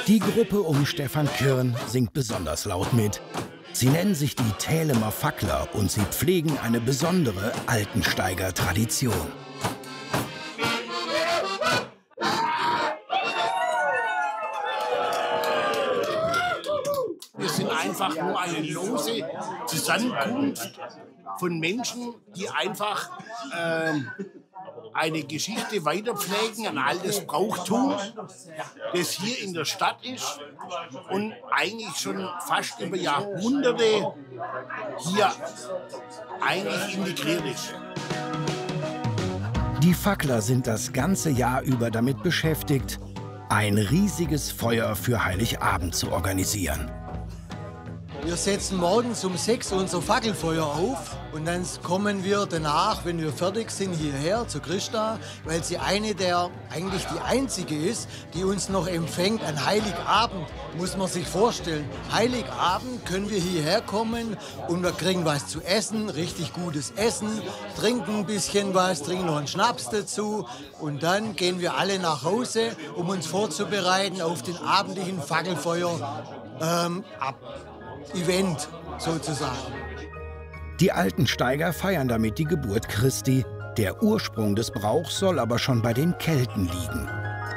Die Gruppe um Stefan Kirn singt besonders laut mit. Sie nennen sich die Thelemer Fackler und sie pflegen eine besondere Altensteiger Tradition. Wir sind einfach nur eine lose Zusammenkunft von Menschen, die einfach eine Geschichte weiterpflegen, ein altes Brauchtum, das hier in der Stadt ist und eigentlich schon fast über Jahrhunderte hier eigentlich integriert ist. Die Fackler sind das ganze Jahr über damit beschäftigt, ein riesiges Feuer für Heiligabend zu organisieren. Wir setzen morgens um 6 Uhr unser Fackelfeuer auf und dann kommen wir danach, wenn wir fertig sind, hierher zu Christa, weil sie eigentlich die einzige ist, die uns noch empfängt an Heiligabend, muss man sich vorstellen. Heiligabend können wir hierher kommen und wir kriegen was zu essen, richtig gutes Essen, trinken ein bisschen was, trinken noch einen Schnaps dazu und dann gehen wir alle nach Hause, um uns vorzubereiten auf den abendlichen Fackelfeuer Event sozusagen. Die Altensteiger feiern damit die Geburt Christi. Der Ursprung des Brauchs soll aber schon bei den Kelten liegen.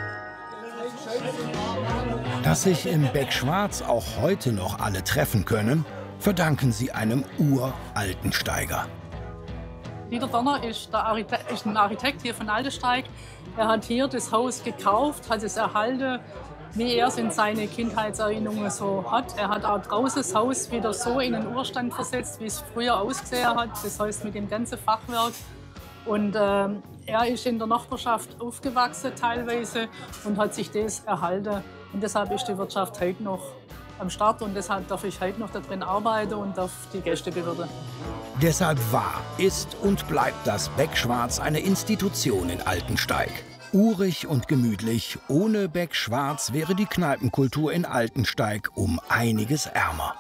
Dass sich im Beckschwarz auch heute noch alle treffen können, verdanken sie einem Ur-Altensteiger. Dieter Donner ist ein Architekt hier von Altensteig. Er hat hier das Haus gekauft, hat es erhalten, wie er es in seine Kindheitserinnerungen so hat. Er hat auch draußen das Haus wieder so in den Urstand versetzt, wie es früher ausgesehen hat. Das heißt mit dem ganzen Fachwerk. Und er ist in der Nachbarschaft aufgewachsen teilweise und hat sich das erhalten. Und deshalb ist die Wirtschaft heute noch am Start und deshalb darf ich heute noch da drin arbeiten und darf die Gäste bewirten. Deshalb war, ist und bleibt das Beckschwarz eine Institution in Altensteig. Urig und gemütlich, ohne Beckschwarz wäre die Kneipenkultur in Altensteig um einiges ärmer.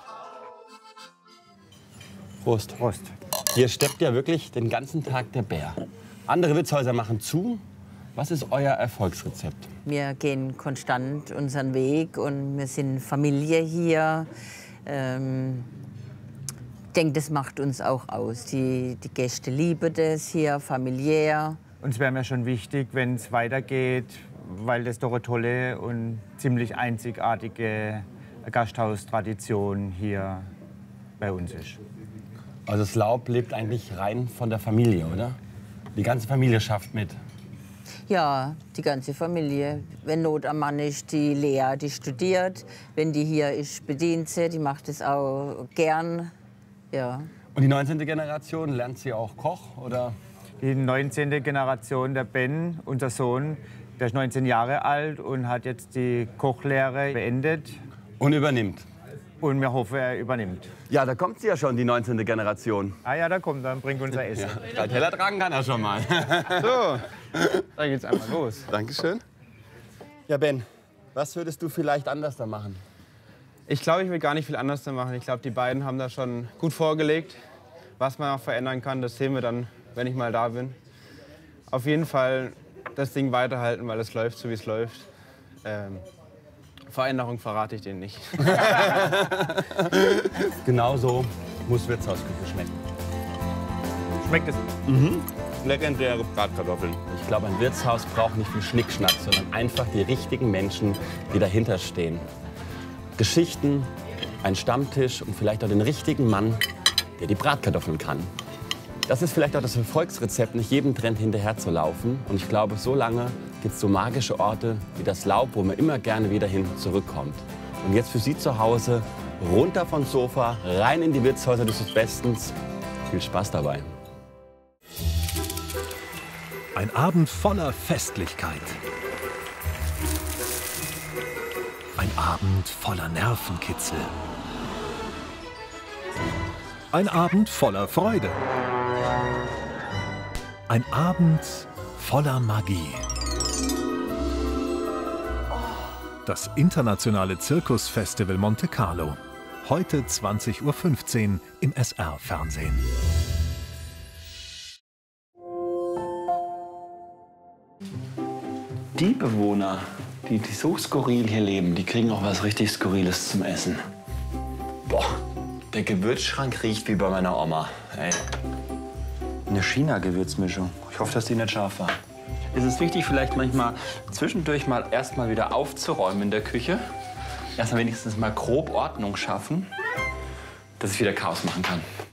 Prost. Prost. Hier steppt ja wirklich den ganzen Tag der Bär. Andere Wirtshäuser machen zu. Was ist euer Erfolgsrezept? Wir gehen konstant unseren Weg und wir sind Familie hier. Ich denke, das macht uns auch aus. Die Gäste lieben das hier, familiär. Uns wäre mir schon wichtig, wenn es weitergeht, weil das doch eine tolle und ziemlich einzigartige Gasthaustradition hier bei uns ist. Also das Laub lebt eigentlich rein von der Familie, oder? Die ganze Familie schafft mit. Ja, die ganze Familie. Wenn Not am Mann ist, die Lea, die studiert. Wenn die hier ist, bedient sie, die macht es auch gern. Ja. Und die 19. Generation, lernt sie auch Koch, oder? Die 19. Generation, der Ben, unser Sohn, der ist 19 Jahre alt und hat jetzt die Kochlehre beendet. Und übernimmt. Und wir hoffen, er übernimmt. Ja, da kommt sie ja schon, die 19. Generation. Ah ja, da kommt, dann bringt unser Essen. Ja, 3 Teller tragen kann er schon mal. So, da geht's einmal los. Dankeschön. Ja, Ben, was würdest du vielleicht anders da machen? Ich glaube, ich will gar nicht viel anders da machen. Ich glaube, die beiden haben da schon gut vorgelegt. Was man auch verändern kann, das sehen wir dann, wenn ich mal da bin. Auf jeden Fall das Ding weiterhalten, weil es läuft so, wie es läuft. Veränderung verrate ich denen nicht. Genau so muss Wirtshausküche schmecken. Schmeckt es? Mhm. Legendäre Bratkartoffeln. Ich glaube, ein Wirtshaus braucht nicht viel Schnickschnack, sondern einfach die richtigen Menschen, die dahinter stehen. Geschichten, ein Stammtisch und vielleicht auch den richtigen Mann, der die Bratkartoffeln kann. Das ist vielleicht auch das Erfolgsrezept, nicht jedem Trend hinterher zu laufen. Und ich glaube, so lange gibt es so magische Orte wie das Laub, wo man immer gerne wieder hin zurückkommt. Und jetzt für Sie zu Hause, runter vom Sofa, rein in die Wirtshäuser des Südwestens. Viel Spaß dabei. Ein Abend voller Festlichkeit. Ein Abend voller Nervenkitzel. Ein Abend voller Freude. Ein Abend voller Magie. Das internationale Zirkusfestival Monte Carlo. Heute 20:15 Uhr im SR-Fernsehen. Die Bewohner die so skurril hier leben, die kriegen auch was richtig Skurriles zum Essen. Boah, der Gewürzschrank riecht wie bei meiner Oma. Ey. Eine China-Gewürzmischung. Ich hoffe, dass die nicht scharf war. Es ist wichtig, vielleicht manchmal zwischendurch mal erstmal wieder aufzuräumen in der Küche. Erstmal wenigstens mal grob Ordnung schaffen, dass ich wieder Chaos machen kann.